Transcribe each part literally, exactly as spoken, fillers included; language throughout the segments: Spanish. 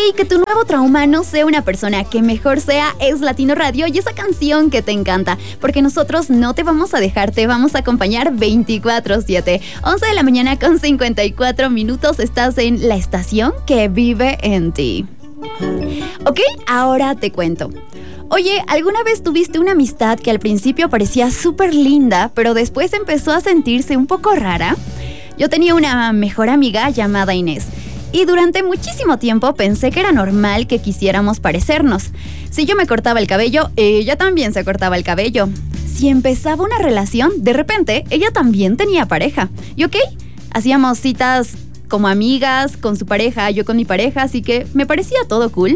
Y que tu nuevo trauma no sea una persona, que mejor sea Es Latino Radio y esa canción que te encanta, porque nosotros no te vamos a dejar, te vamos a acompañar veinticuatro siete. once de la mañana con cincuenta y cuatro minutos, estás en la estación que vive en ti. Ok, ahora te cuento. Oye, ¿alguna vez tuviste una amistad que al principio parecía súper linda, pero después empezó a sentirse un poco rara? Yo tenía una mejor amiga llamada Inés. Y durante muchísimo tiempo pensé que era normal que quisiéramos parecernos. Si yo me cortaba el cabello, ella también se cortaba el cabello. Si empezaba una relación, de repente, ella también tenía pareja. ¿Y ok? Hacíamos citas como amigas, con su pareja, yo con mi pareja, así que me parecía todo cool.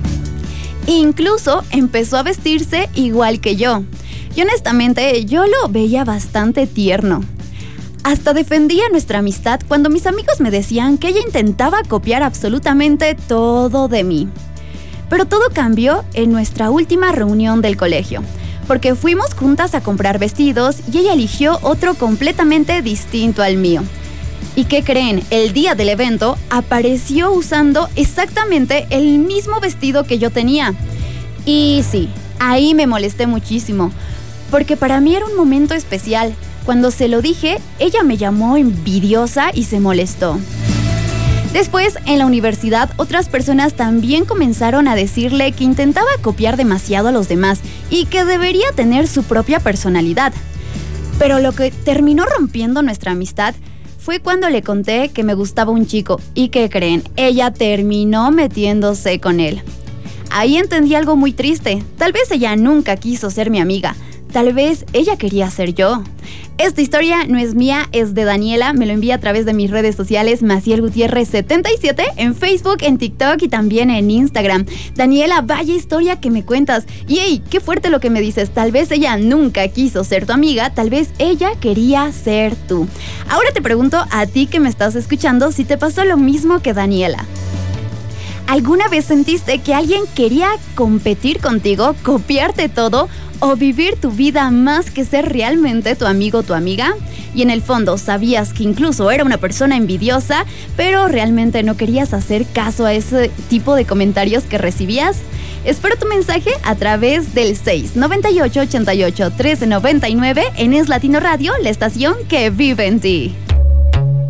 Incluso empezó a vestirse igual que yo. Y honestamente, yo lo veía bastante tierno. Hasta defendía nuestra amistad cuando mis amigos me decían que ella intentaba copiar absolutamente todo de mí. Pero todo cambió en nuestra última reunión del colegio, porque fuimos juntas a comprar vestidos y ella eligió otro completamente distinto al mío. ¿Y qué creen? El día del evento apareció usando exactamente el mismo vestido que yo tenía. Y sí, ahí me molesté muchísimo, porque para mí era un momento especial. Cuando se lo dije, ella me llamó envidiosa y se molestó. Después, en la universidad, otras personas también comenzaron a decirle que intentaba copiar demasiado a los demás y que debería tener su propia personalidad. Pero lo que terminó rompiendo nuestra amistad fue cuando le conté que me gustaba un chico. ¿Y qué creen? Ella terminó metiéndose con él. Ahí entendí algo muy triste. Tal vez ella nunca quiso ser mi amiga. Tal vez ella quería ser yo. Esta historia no es mía, es de Daniela. Me lo envía a través de mis redes sociales, Maciel Gutiérrez setenta y siete, en Facebook, en TikTok y también en Instagram. Daniela, vaya historia que me cuentas. Y hey, qué fuerte lo que me dices. Tal vez ella nunca quiso ser tu amiga, tal vez ella quería ser tú. Ahora te pregunto a ti que me estás escuchando si te pasó lo mismo que Daniela. ¿Alguna vez sentiste que alguien quería competir contigo, copiarte todo o vivir tu vida más que ser realmente tu amigo o tu amiga? Y en el fondo sabías que incluso era una persona envidiosa, pero realmente no querías hacer caso a ese tipo de comentarios que recibías. Espero tu mensaje a través del seis noventa y ocho, ochenta y ocho, trece noventa y nueve en Es Latino Radio, la estación que vive en ti.